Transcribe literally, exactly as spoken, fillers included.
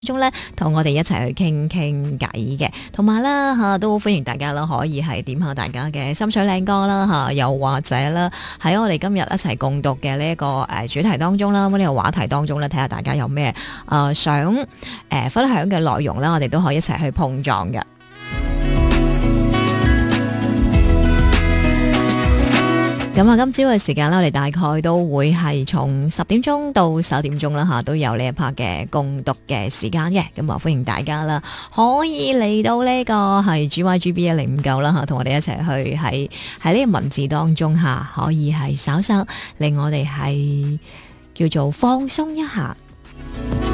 中咧，同我哋一齊去傾傾偈嘅，同埋啦吓，都歡迎大家啦，可以係點下大家嘅心水靚歌啦吓，又或者啦喺我哋今日一齊共讀嘅呢一個誒主題當中啦，呢、這個話題當中咧，睇下大家有咩誒、呃、想誒、呃、分享嘅內容啦，我哋都可以一齊去碰撞嘅。咁啊，今朝嘅時間啦，我哋大概都會係從十點鐘到十一點鐘啦吓，都有呢一 part 嘅共讀嘅時間嘅。咁啊，歡迎大家啦，可以嚟到呢個係 G Y G B 一零五九啦吓，同我哋一齊去喺喺呢個文字當中吓，可以係稍稍令我哋係叫做放鬆一下。